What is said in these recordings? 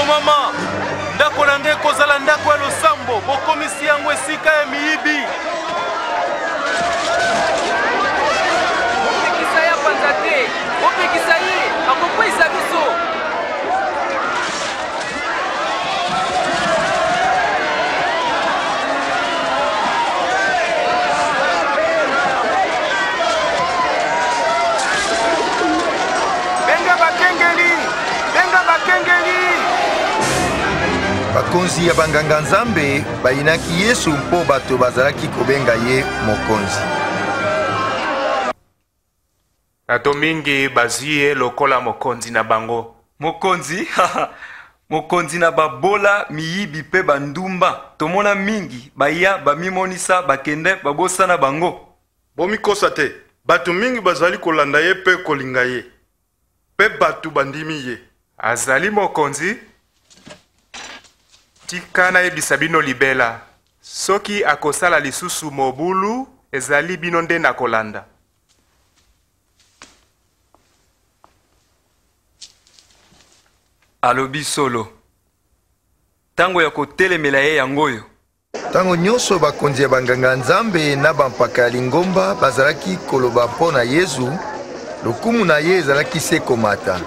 mama ndako na ngai kozala ndako ya losambo bokomisi yango esika ya miyibi. Opekisa ya panza te opekisa ye akokweyisa biso. Bakonzi ya banganga nzambe bayinaki Yesu mpo bato bazalaki kobenga ye mokonzi. Bato mingi bazwi ye lokola mokonzi na bango. Mokonzi? Mokonzi na babola miyibi pe bandumba. Tomona mingi baya bamimonisa bakende babosana bango. Bomikosa te. Bato mingi bazali kolanda ye pe kolinga ye. Pe bato bandimi ye. Azali mokonzi? Tika na yebisa bino libela. Soki akosala lisusu mobulu ezali bino nde na kolanda. Alobi solo. Tango ya kotelemela ye yangoyo. Tango nyonso bakonzi ya banganga nzambe na bampaka ya lingomba bazalaki koloba mpo na Yesu, lokumu na ye ezalaki se komata.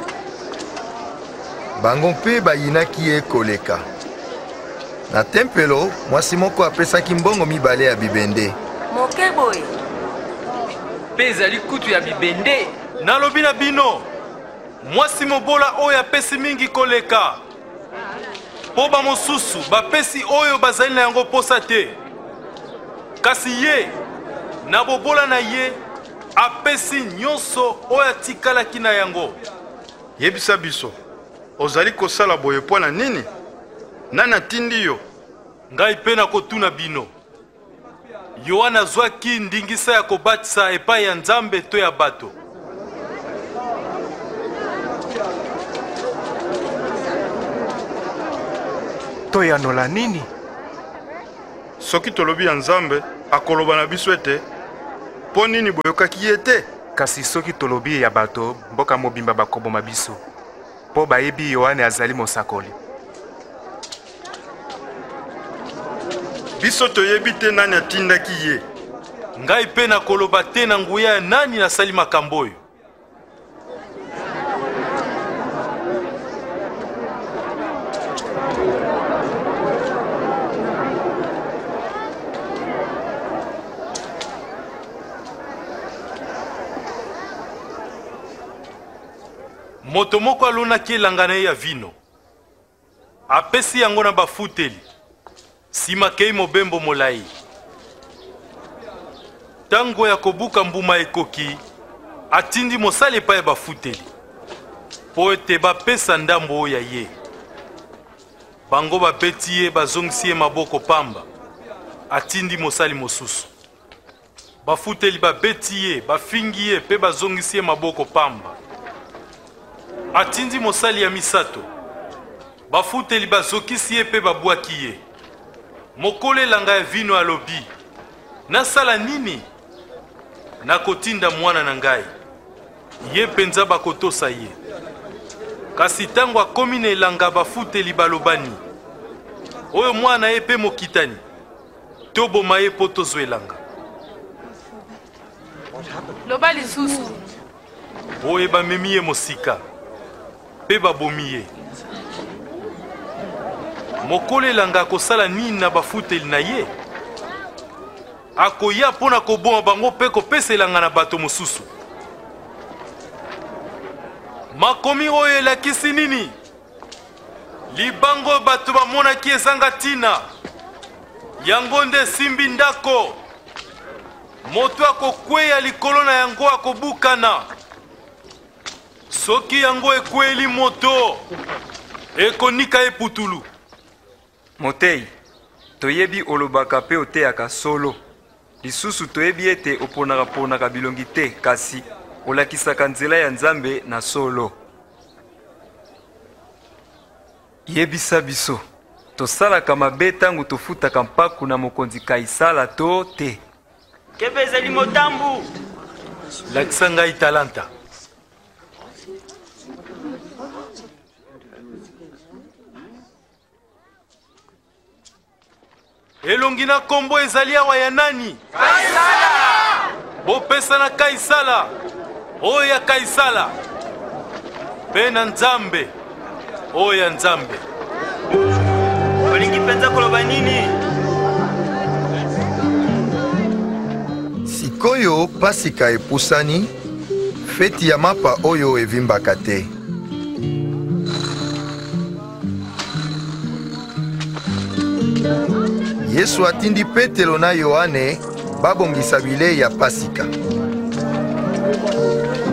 Bango mpe bayinaki ye koleka. Na tempelo, mwasi moko apesaki mbongo mibale ya bibende. Moke boye. Pe ezali kutu ya bibende. Nalobi na bino, mwasi mobola oyo apesi mingi koleka. Po ba mosusu bapesi oyo bazali na yango posa te. Kasi ye, na bobola na ye, apesi nyonso oyo atikalaki na yango. Yebisa biso, ozali kosala boye mpo na nini? Nani atindi yo? Ngai pe na kotuna bino. Yohana azwaki ndingisa ya kobatisa epai ya Nzambe to ya bato. To yanola nini? Soki tolobi ya Nzambe akoloba na biso ete mpo nini boyokaki ye te? Kasi soki tolobi ya bato mboka mobimba bakoboma biso. Po bayebi Yohane azali mosakoli. Biso toyebi te nani atindaki ye. Ngai pe na koloba te na nguya ya nani nasali makambo oyo. Moto moko alonaki elanga na ye ya vino. Apesi yango na bafuteli. Sima kei mobembo molai. Tango ya kobuka mbuma ekoki, atindi mosali epai ya bafuteli. Po ete bapesa ndambo oyo ya ye. Bango babeti ye bazongisi ye maboko pamba. Atindi mosali mosusu. Bafuteli babeti ye, bafingi ye pe bazongisi ye maboko pamba. Atindi mosali ya misato. Bafuteli bazokisi ye pe babwaki ye. Mokolo elanga ya vino alobi. Nasala nini? Nakotinda mwana na ngai. Ye penza bakotosa ye. Kasi tango akomi na elanga bafuteli balobani. Oyo mwana ye pe mokitani. Toboma ye po tozwa elanga. Loba lisusu. Oyo bamemi ye mosika. Pe babomi ye. Mokolo elanga akosala nini na bafuteli na ye? Akoya pona koboma bango pe kopesa elanga na bato mosusu. Makomi oyo elakisi nini? Libango bato bamonaki ezanga tina. Yango nde simbi ndako. Moto akokweya likolo na yango akobukana. Soki yango ekweli moto, ekonika eputulu. Motei, toyebi olobaka pe oteyaka solo. Lisusu toyebi ete oponaka bilongi te kasi olakisaka nzela ya Nzambe na solo. Yebisa biso, tosalaka mabe tango tofutaka mpaku na mokonzi Kaisala to te. Kebe ezali motambu. Lakisa ngai talanta. elongi na kombo ezali awa ya nani? Kaisala! Bopesa na Kaisala oyo ya Kaisala, mpe na Nzambe oyo ya Nzambe. Olingi mpenza koloba nini? Sikoyo pasika epusani, feti ya mapa oyo evimbaka te. Yesu atindi Petelo na Yohane babongisa bilei ya pasika.